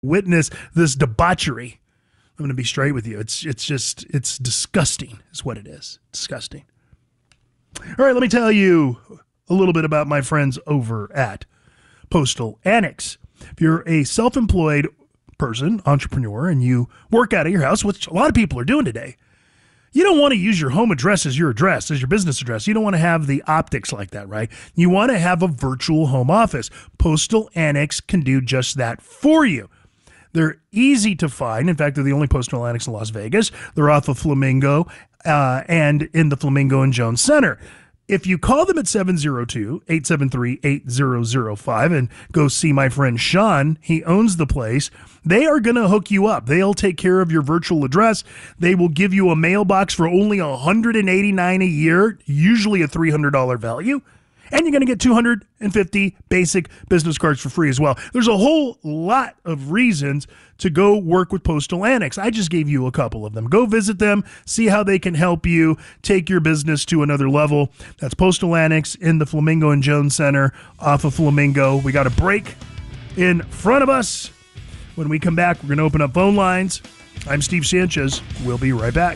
witness this debauchery. I'm going to be straight with you. It's disgusting is what it is. Disgusting. All right, let me tell you a little bit about my friends over at Postal Annex. If you're a self-employed person, entrepreneur, and you work out of your house, which a lot of people are doing today, you don't want to use your home address as your business address. You don't want to have the optics like that, right? You want to have a virtual home office. Postal Annex can do just that for you. They're easy to find. In fact, they're the only Postal Annex in Las Vegas. They're off of Flamingo and in the Flamingo and Jones Center. If you call them at 702-873-8005 and go see my friend Sean, he owns the place, they are going to hook you up. They'll take care of your virtual address. They will give you a mailbox for only $189 a year, usually a $300 value. And you're going to get 250 basic business cards for free as well. There's a whole lot of reasons to go work with Postal Annex. I just gave you a couple of them. Go visit them, see how they can help you take your business to another level. That's Postal Annex in the Flamingo and Jones Center off of Flamingo. We got a break in front of us. When we come back, we're going to open up phone lines. I'm Steve Sanchez. We'll be right back.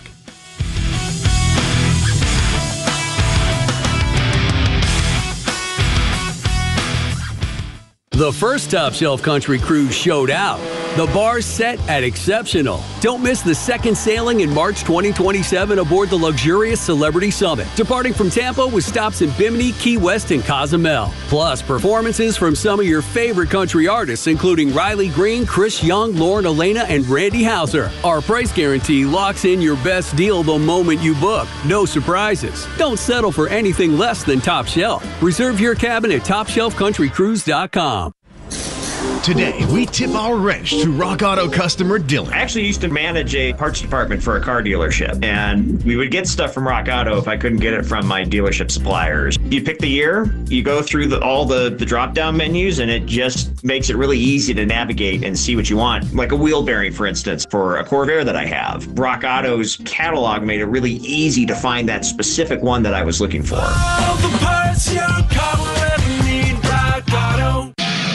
The first Top Shelf Country cruise showed out. The bar's set at exceptional. Don't miss the second sailing in March 2027 aboard the luxurious Celebrity Summit, departing from Tampa with stops in Bimini, Key West, and Cozumel. Plus, performances from some of your favorite country artists, including Riley Green, Chris Young, Lauren Elena, and Randy Houser. Our price guarantee locks in your best deal the moment you book. No surprises. Don't settle for anything less than Top Shelf. Reserve your cabin at TopShelfCountryCruise.com. Today, we tip our wrench to Rock Auto customer Dylan. I actually used to manage a parts department for a car dealership, and we would get stuff from Rock Auto if I couldn't get it from my dealership suppliers. You pick the year, you go through all the drop-down menus, and it just makes it really easy to navigate and see what you want. Like a wheel bearing, for instance, for a Corvair that I have. Rock Auto's catalog made it really easy to find that specific one that I was looking for. All the parts your car will ever need, Rock Auto.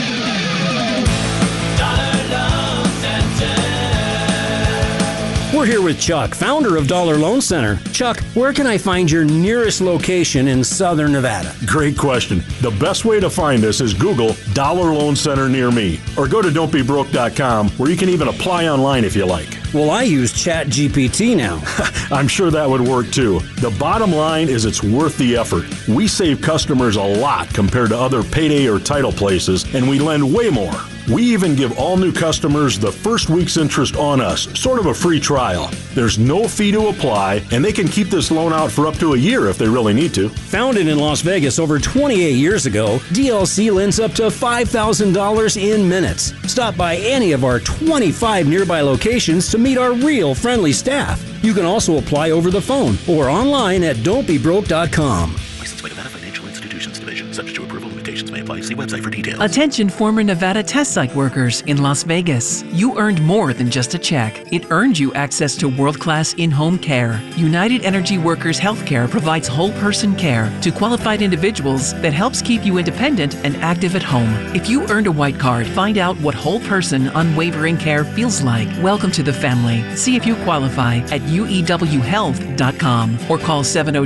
We're here with Chuck, founder of Dollar Loan Center. Chuck, where can I find your nearest location in Southern Nevada? Great question. The best way to find us is Google Dollar Loan Center near me, or go to don'tbebroke.com, where you can even apply online if you like. Well, I use ChatGPT now. I'm sure that would work too. The bottom line is it's worth the effort. We save customers a lot compared to other payday or title places, and we lend way more. We even give all new customers the first week's interest on us, sort of a free trial. There's no fee to apply, and they can keep this loan out for up to a year if they really need to. Founded in Las Vegas over 28 years ago, DLC lends up to $5,000 in minutes. Stop by any of our 25 nearby locations to meet our real friendly staff. You can also apply over the phone or online at don'tbebroke.com. Licensed by Nevada Financial Institutions Division. Subject to approval. Limitations may apply. See website for details. Attention former Nevada test site workers in Las Vegas. You earned more than just a check. It earned you access to world-class in-home care. United Energy Workers Healthcare provides whole-person care to qualified individuals that helps keep you independent and active at home. If you earned a white card, find out what whole-person, unwavering care feels like. Welcome to the family. See if you qualify at uewhealth.com or call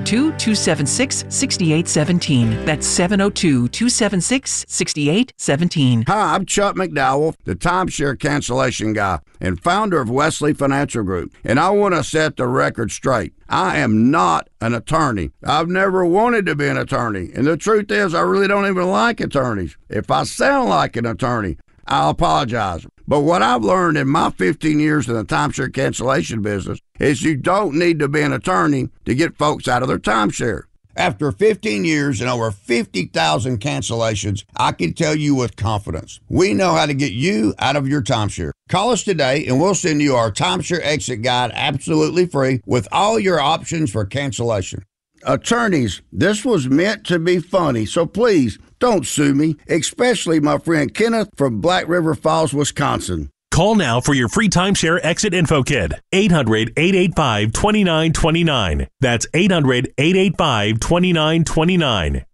702-276-6817. That's 702-276-6817. Hi, I'm Chuck McDowell, the timeshare cancellation guy and founder of Wesley Financial Group. And I want to set the record straight. I am not an attorney. I've never wanted to be an attorney. And the truth is, I really don't even like attorneys. If I sound like an attorney, I'll apologize. But what I've learned in my 15 years in the timeshare cancellation business is you don't need to be an attorney to get folks out of their timeshare. After 15 years and over 50,000 cancellations, I can tell you with confidence, we know how to get you out of your timeshare. Call us today and we'll send you our timeshare exit guide absolutely free with all your options for cancellation. Attorneys, this was meant to be funny, so please don't sue me, especially my friend Kenneth from Black River Falls, Wisconsin. Call now for your free timeshare exit info kit. 800-885-2929. That's 800-885-2929.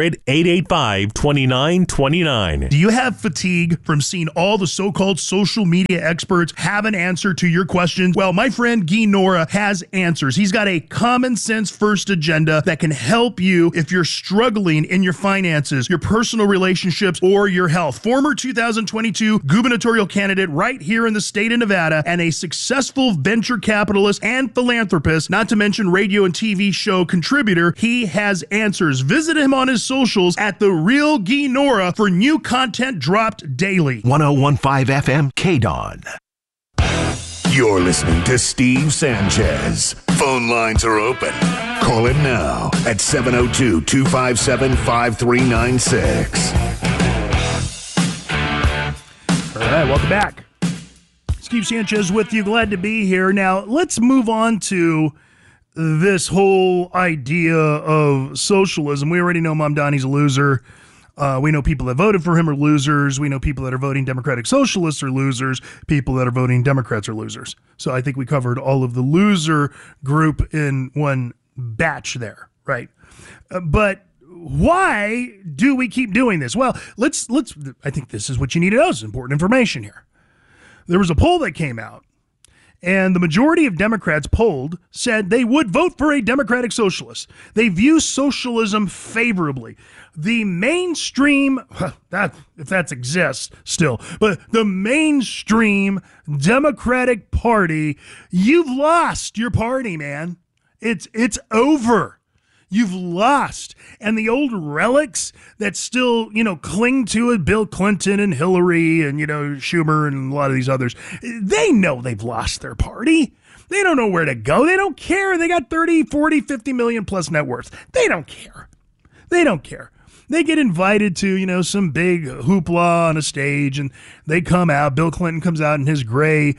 800-885-2929. Do you have fatigue from seeing all the so-called social media experts have an answer to your questions? Well, my friend Guy Nora has answers. He's got a common sense first agenda that can help you if you're struggling in your finances, your personal relationships, or your health. Former 2022 gubernatorial candidate right here in the state of Nevada and a successful venture capitalist and philanthropist, not to mention radio and TV show contributor, he has answers. Visit him on his socials at The Real Guy Nora for new content dropped daily. 1015 FM KDON. You're listening to Steve Sanchez. Phone lines are open. Call him now at 702-257-5396. All right, welcome back. Steve Sanchez with you. Glad to be here. Now, let's move on to this whole idea of socialism. We already know Mamdani's a loser. We know people that voted for him are losers. We know people that are voting Democratic Socialists are losers. People that are voting Democrats are losers. So I think we covered all of the loser group in one batch there, right? But why do we keep doing this? Well, let's. I think this is what you need to know. It's important information here. There was a poll that came out, and the majority of Democrats polled said they would vote for a Democratic Socialist. They view socialism favorably. The mainstream, if that exists still, but the mainstream Democratic Party, you've lost your party, man. It's over. You've lost. And the old relics that still, cling to it, Bill Clinton and Hillary and, Schumer and a lot of these others, they know they've lost their party. They don't know where to go. They don't care. They got 30, 40, 50 million plus net worths. They don't care. They don't care. They get invited to, some big hoopla on a stage, and they come out. Bill Clinton comes out in his gray,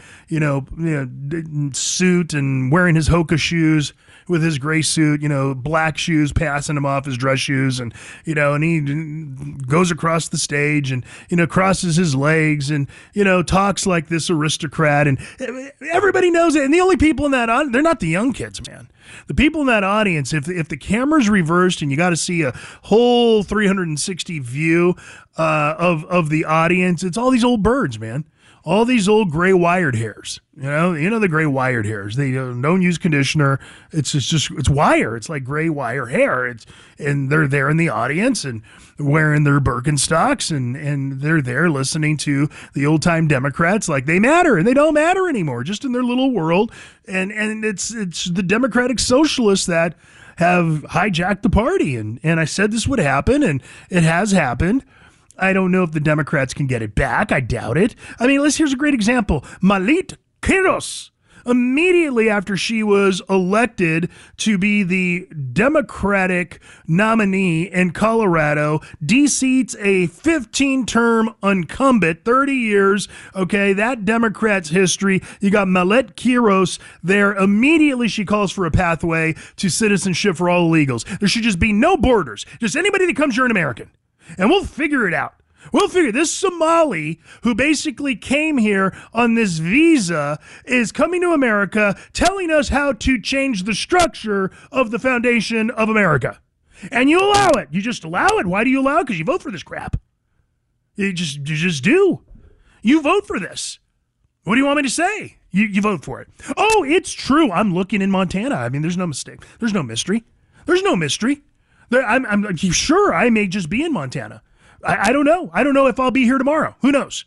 suit and wearing his Hoka shoes with his gray suit, black shoes, passing him off his dress shoes, and he goes across the stage and, crosses his legs and, talks like this aristocrat, and everybody knows it. And the only people in that audience, they're not the young kids, man. The people in that audience, if the camera's reversed and you got to see a whole 360 view of the audience, it's all these old birds, man. All these old gray wired hairs, the gray wired hairs. They don't use conditioner. It's wire. It's like gray wire hair. And they're there in the audience and wearing their Birkenstocks and they're there listening to the old time Democrats like they matter, and they don't matter anymore, just in their little world. And it's the Democratic Socialists that have hijacked the party. And I said this would happen, and it has happened. I don't know if the Democrats can get it back. I doubt it. I mean, here's a great example. Malit Quiros, immediately after she was elected to be the Democratic nominee in Colorado, de-seats a 15-term incumbent, 30 years, okay, that Democrat's history. You got Malit Quiros there. Immediately she calls for a pathway to citizenship for all illegals. There should just be no borders. Just anybody that comes here an American. And we'll figure it out. We'll figure this Somali who basically came here on this visa is coming to America telling us how to change the structure of the foundation of America. And you allow it. You just allow it. Why do you allow it? Because you vote for this crap. You just do. You vote for this. What do you want me to say? You vote for it. Oh, it's true. I'm looking in Montana. I mean, there's no mistake. There's no mystery. There's no mystery. I'm sure I may just be in Montana. I don't know. I don't know if I'll be here tomorrow. Who knows?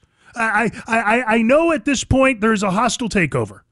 I know at this point there's a hostile takeover.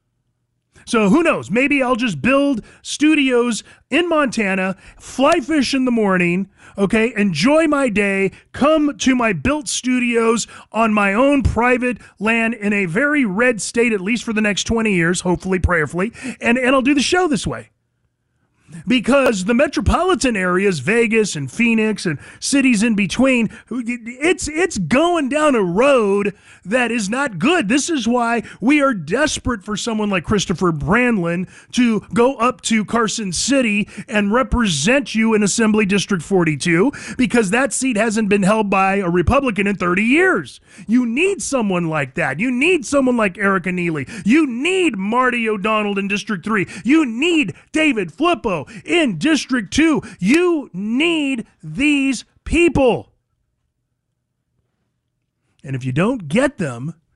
So who knows? Maybe I'll just build studios in Montana, fly fish in the morning, okay, enjoy my day, come to my built studios on my own private land in a very red state, at least for the next 20 years, hopefully, prayerfully, and I'll do the show this way. because the metropolitan areas, Vegas and Phoenix and cities in between, it's going down a road that is not good. This is why we are desperate for someone like Christopher Brandlin to go up to Carson City and represent you in Assembly District 42, because that seat hasn't been held by a Republican in 30 years. You need someone like that. You need someone like Erica Neely. You need Marty O'Donnell in District 3. You need David Flippo in District 2. You need these people. And if you don't get them,